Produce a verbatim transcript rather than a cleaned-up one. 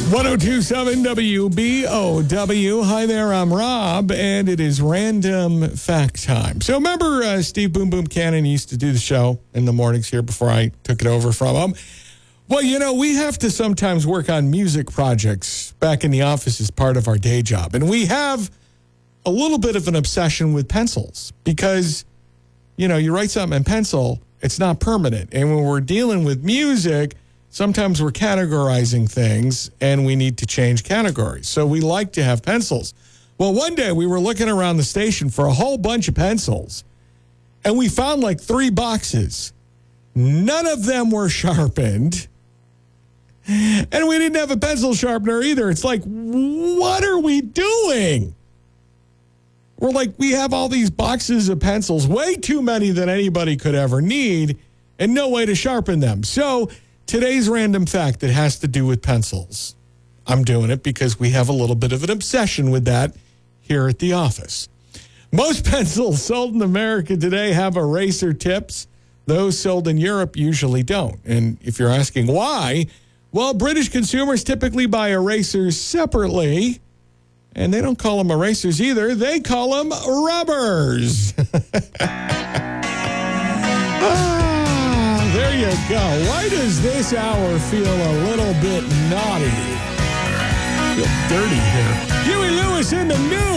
one oh two point seven W B O W. Hi there, I'm Rob, and it is Random Fact Time. So remember uh, Steve Boom Boom Cannon used to do the show in the mornings here before I took it over from him? Well, you know, we have to sometimes work on music projects back in the office as part of our day job. And we have a little bit of an obsession with pencils because, you know, you write something in pencil, it's not permanent. And when we're dealing with music, sometimes we're categorizing things and we need to change categories. So we like to have pencils. Well, one day we were looking around the station for a whole bunch of pencils and we found like three boxes. None of them were sharpened. And we didn't have a pencil sharpener either. It's like, what are we doing? We're like, we have all these boxes of pencils, way too many than anybody could ever need, and no way to sharpen them. So today's random fact that has to do with pencils. I'm doing it because we have a little bit of an obsession with that here at the office. Most pencils sold in America today have eraser tips. Those sold in Europe usually don't. And if you're asking why, well, British consumers typically buy erasers separately. And they don't call them erasers either. They call them rubbers. ah, there you go. Why does this hour feel a little bit naughty? I feel dirty here. Huey Lewis in the news.